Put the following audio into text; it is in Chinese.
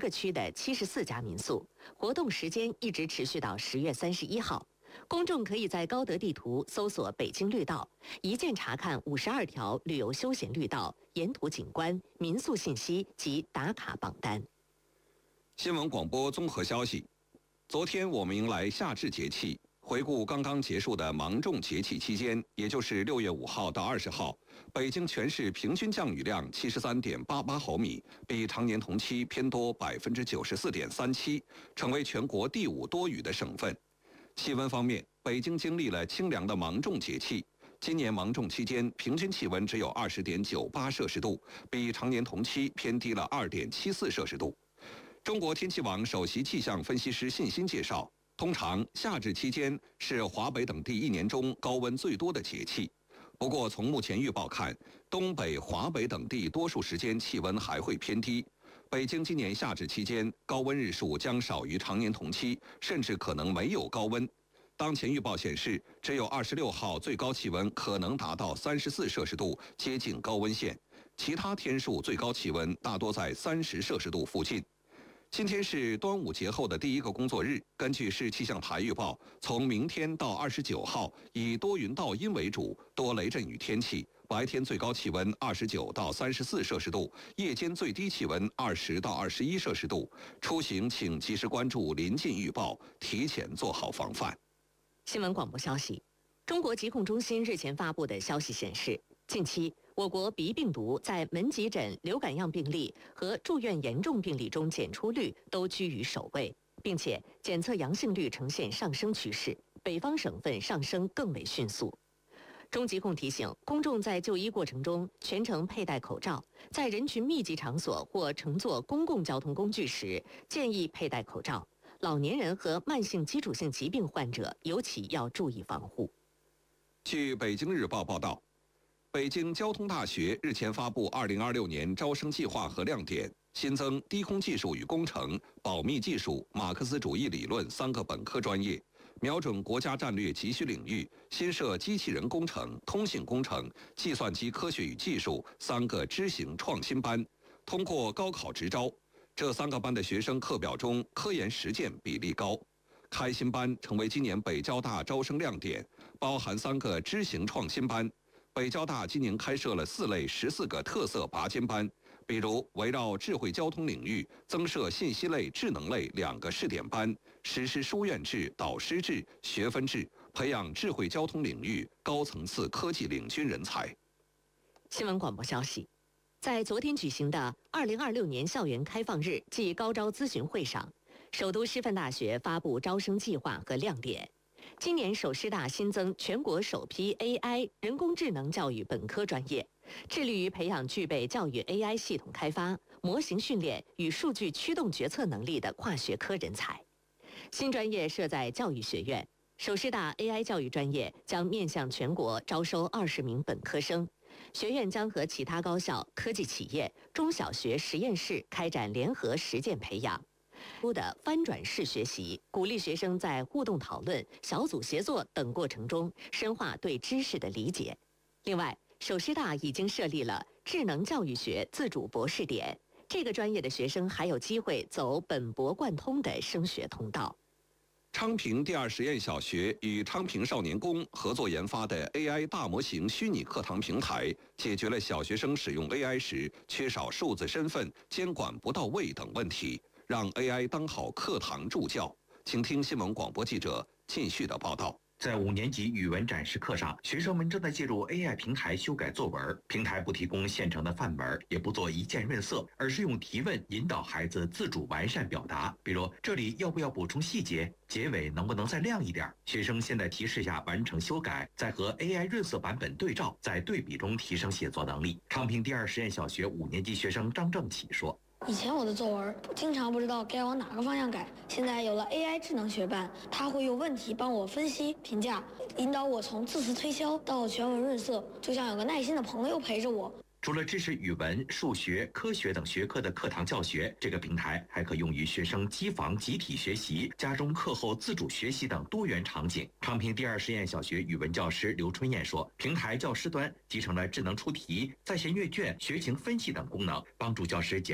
个区的74家民宿，活动时间一直持续到10月31号。公众可以在高德地图搜索“北京绿道”，一键查看52条旅游休闲绿道、沿途景观、民宿信息及打卡榜单。 新闻广播综合消息：昨天我们迎来夏至节气。回顾刚刚结束的芒种节气期间，也就是6月5号到20号，北京全市平均降雨量73.88毫米，比常年同期偏多94.37%，成为全国第5多雨的省份。气温方面，北京经历了清凉的芒种节气。今年芒种期间，平均气温只有20.98摄氏度，比常年同期偏低了2.74摄氏度。中国天气网首席气象分析师信心介绍，通常夏至期间是华北等地一年中高温最多的节气。不过从目前预报看，东北、华北等地多数时间气温还会偏低。北京今年夏至期间高温日数将少于常年同期，甚至可能没有高温。当前预报显示，只有26号最高气温可能达到34摄氏度，接近高温线，其他天数最高气温大多在30摄氏度附近。今天是端午节后的第一个工作日，根据市气象台预报，从明天到29号，以多云到阴为主，多雷阵雨天气。白天最高气温29到34摄氏度，夜间最低气温20到21摄氏度。出行请及时关注临近预报，提前做好防范。 新闻广播消息：中国疾控中心日前发布的消息显示，近期我国鼻病毒在门急诊流感样病例和住院严重病例中检出率都居于首位，并且检测阳性率呈现上升趋势，北方省份上升更为迅速。中疾控提醒公众在就医过程中全程佩戴口罩，在人群密集场所或乘坐公共交通工具时建议佩戴口罩。老年人和慢性基础性疾病患者尤其要注意防护。 据北京日报报道，北京交通大学日前发布2026年招生计划和亮点，新增低空技术与工程、保密技术、马克思主义理论3个本科专业，瞄准国家战略急需领域，新设机器人工程、通信工程、计算机科学与技术3个支型创新班，通过高考直招。这3个班的学生课表中科研实践比例高。开新班成为今年北交大招生亮点，包含3个支型创新班。北交大今年开设了4类14个特色拔尖班，比如围绕智慧交通领域增设信息类、智能类2个试点班，实施书院制、导师制、学分制，培养智慧交通领域高层次科技领军人才。 新闻广播消息：在昨天举行的2026年校园开放日暨高招咨询会上，首都师范大学发布招生计划和亮点。今年首师大新增全国首批 AI 人工智能教育本科专业，致力于培养具备教育 AI 系统开发、模型训练与数据驱动决策能力的跨学科人才。新专业设在教育学院，首师大 AI 教育专业将面向全国招收20名本科生。学院将和其他高校、科技企业、中小学实验室开展联合实践培养。的翻转式学习，鼓励学生在互动讨论、小组协作等过程中深化对知识的理解。另外，首师大已经设立了智能教育学自主博士点，这个专业的学生还有机会走本博贯通的升学通道。 昌平第2实验小学与昌平少年宫合作研发的 AI 大模型虚拟课堂平台，解决了小学生使用 AI 时缺少数字身份、监管不到位等问题，让 AI 当好课堂助教。请听新闻广播记者靳旭的报道。 在5年级语文展示课上，学生们正在借助 AI 平台修改作文。平台不提供现成的范文，也不做一键润色，而是用提问引导孩子自主完善表达。比如，这里要不要补充细节？结尾能不能再亮一点？学生先在提示下完成修改，再和 AI 润色版本对照，在对比中提升写作能力。昌平第2实验小学5年级学生张正启说。 以前我的作文经常不知道该往哪个方向改，现在有了 AI 智能学伴，它会用问题帮我分析、评价，引导我从字词推销到全文润色，就像有个耐心的朋友陪着我。 除了支持语文、数学、科学等学科的课堂教学，这个平台还可用于学生机房集体学习、家中课后自主学习等多元场景。昌平第2实验小学语文教师刘春燕说，平台教师端集成了智能出题、在线阅卷、学情分析等功能，帮助教师